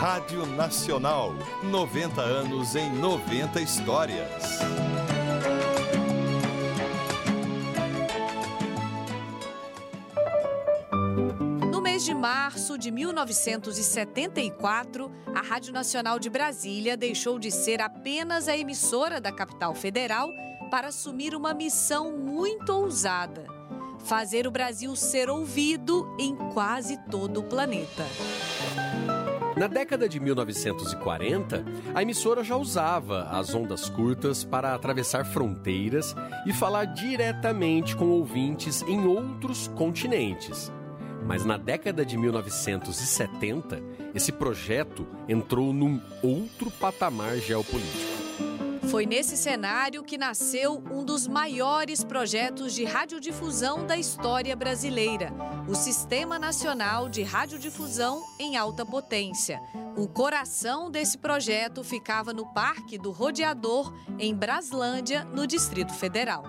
Rádio Nacional, 90 anos em 90 histórias. No mês de março de 1974, a Rádio Nacional de Brasília deixou de ser apenas a emissora da capital federal para assumir uma missão muito ousada: fazer o Brasil ser ouvido em quase todo o planeta. Na década de 1940, a emissora já usava as ondas curtas para atravessar fronteiras e falar diretamente com ouvintes em outros continentes. Mas na década de 1970, esse projeto entrou num outro patamar geopolítico. Foi nesse cenário que nasceu um dos maiores projetos de radiodifusão da história brasileira, o Sistema Nacional de Radiodifusão em Alta Potência. O coração desse projeto ficava no Parque do Rodeador, em Braslândia, no Distrito Federal.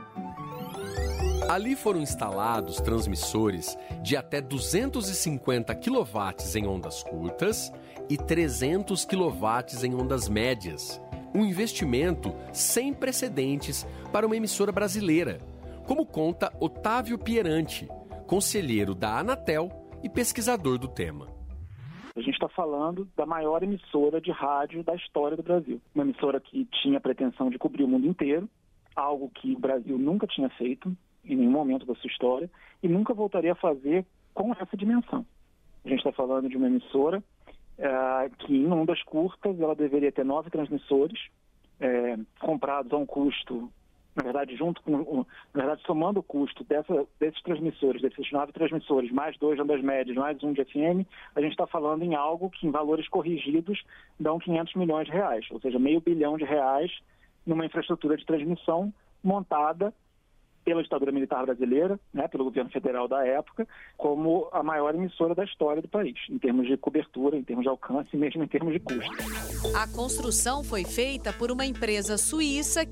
Ali foram instalados transmissores de até 250 kW em ondas curtas e 300 kW em ondas médias. Um investimento sem precedentes para uma emissora brasileira, como conta Otávio Pieranti, conselheiro da Anatel e pesquisador do tema. A gente está falando da maior emissora de rádio da história do Brasil. Uma emissora que tinha a pretensão de cobrir o mundo inteiro, algo que o Brasil nunca tinha feito em nenhum momento da sua história e nunca voltaria a fazer com essa dimensão. A gente está falando de uma emissora que em ondas curtas ela deveria ter 9 transmissores comprados a um custo, na verdade somando o custo desses transmissores, desses 9 transmissores, mais 2 de ondas médias, mais 1 de FM, a gente está falando em algo que em valores corrigidos dão 500 milhões de reais, ou seja, R$500 bilhão numa infraestrutura de transmissão montada pela ditadura militar brasileira, pelo governo federal da época, como a maior emissora da história do país, em termos de cobertura, em termos de alcance e mesmo em termos de custo. A construção foi feita por uma empresa suíça